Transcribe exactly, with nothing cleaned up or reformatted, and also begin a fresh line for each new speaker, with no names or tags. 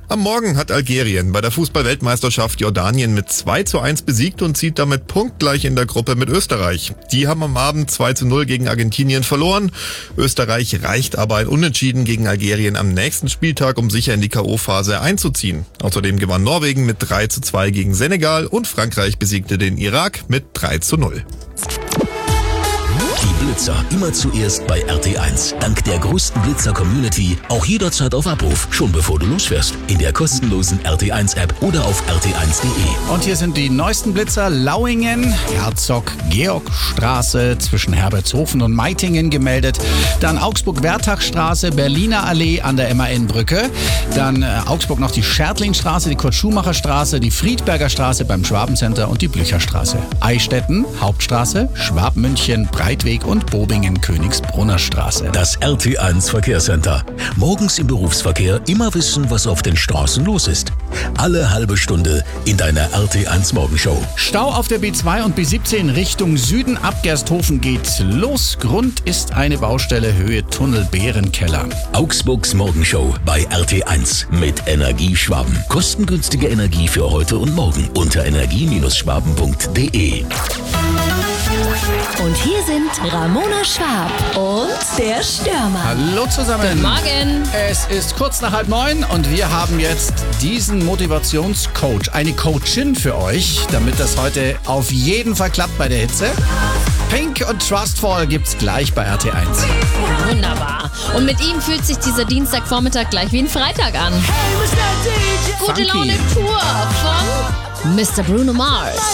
Am Morgen hat Algerien bei der Fußball-Weltmeisterschaft Jordanien mit zwei zu eins besiegt und zieht damit punktgleich in der Gruppe mit Österreich. Die haben am Abend zwei zu null gegen Argentinien verloren. Österreich reicht aber ein Unentschieden gegen Algerien am nächsten Spieltag, um sicher in die K O-Phase einzuziehen. Außerdem gewann Norwegen mit drei zu zwei gegen Senegal und Frankreich besiegte den Irak mit drei zu null.
Die Blitzer immer zuerst bei R T eins. Dank der größten Blitzer-Community auch jederzeit auf Abruf, schon bevor du losfährst. In der kostenlosen R T eins App oder auf r t eins punkt de.
Und hier sind die neuesten Blitzer. Lauingen, Herzog-Georg-Straße zwischen Herbertshofen und Meitingen gemeldet. Dann Augsburg-Wertachstraße, Berliner Allee an der M A N-Brücke. Dann äh, Augsburg noch die Schertlingstraße, die Kurt-Schumacher-Straße, die Friedberger Straße beim Schwabencenter und die Blücherstraße. Eistetten, Hauptstraße, Schwabmünchen, Breitweg und Bobingen-Königsbrunner Straße.
Das R T eins Verkehrscenter. Morgens im Berufsverkehr immer wissen, was auf den Straßen los ist. Alle halbe Stunde in deiner R T eins Morgenshow.
Stau auf der B zwei und B siebzehn Richtung Süden ab Gersthofen geht los. Grund ist eine Baustelle Höhe Tunnel Bärenkeller.
Augsburgs Morgenshow bei R T eins mit Energie Schwaben. Kostengünstige Energie für heute und morgen unter energie Schwaben punkt de.
Und hier sind Ramona Schwab und der Stürmer.
Hallo zusammen.
Guten Morgen.
Es ist kurz nach halb neun und wir haben jetzt diesen Motivationscoach, eine Coachin für euch, damit das heute auf jeden Fall klappt bei der Hitze. Pink und Trustfall gibt's gleich bei R T eins.
Wunderbar. Und mit ihm fühlt sich dieser Dienstagvormittag gleich wie ein Freitag an. Gute
Funky.
Laune pur von Mister Bruno Mars.